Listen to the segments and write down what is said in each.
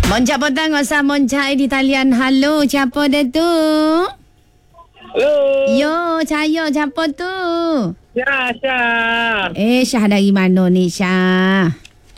Monca petang masa Monca di talian. Halo, siapa dia tu? Halo. Yo, saya siapa tu? Syah. Syah dari mana ni, Syah?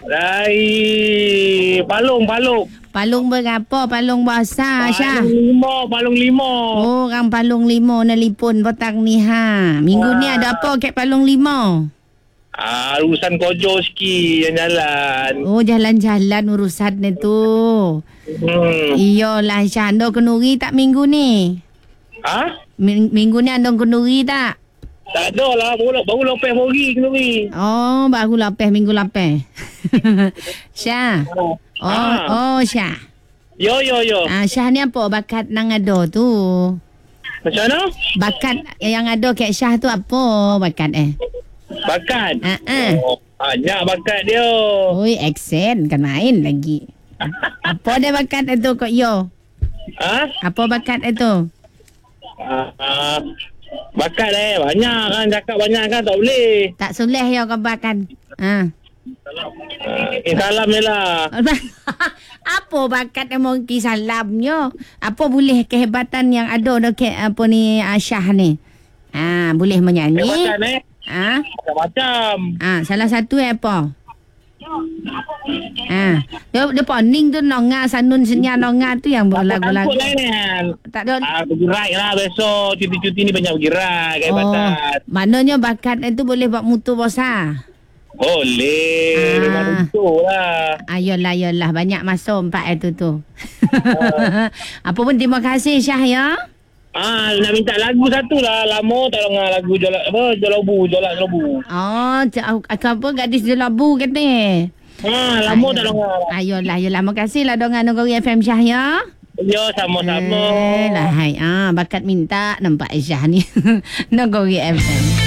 Dari Palung. Palung berapa? Palung bahasa, Syah? Palung lima. Oh, orang Palung 5 nelipon petang ni, ha. Minggu ni ada apa kat Palung 5? Urusan kojo sikit yang jalan. Oh, jalan-jalan urusan ni tu. Iyalah, Syah. Anda kenduri tak minggu ni? Ha? Minggu ni anda kenduri tak? Tak ada lah. Baru lepas hari kenduri. Oh, baru lepas minggu lepas. Syah. Oh, Syah. Yo. Syah ni apa bakat nang ada tu? Macam mana? Bakat yang ada kat Syah tu apa bakat Bakat? Banyak bakat dia. Oi, aksen kan main lagi. Apa dia bakat itu kok yo? Ha? Apa bakat itu? Bakat banyak kan. Cakap banyak kan tak boleh. Tak soleh yo kebakan. Salam je lah. Apa bakat yang mungkin salamnya? Apa boleh kehebatan yang ada dekat apa ni Syah ni? Boleh menyanyi. Kehebatan macam-macam. Salah satu apa? Dia poning tu nonga sanun senya nonga tu yang lagu-lagu. Tak ada. Pergi ride lah besok. Cuti-cuti ni banyak pergi ride. Kehebatan. Maknanya bakat itu boleh buat mutu bosa. Boleh. Memang betul lah. Ayolah. Banyak masuk 4 itu tu. Apa pun terima kasih Syah ya. Nak minta lagu satu lah. Lama tak dengar lagu Jolak Labu. Oh, apa gadis Jolabu kata. Lama tak dengar. Ayolah. Makasih lah dengan Nagori FM Syah ya. Ya, sama-sama. Bakat minta nampak Syah ni. Nagori FM.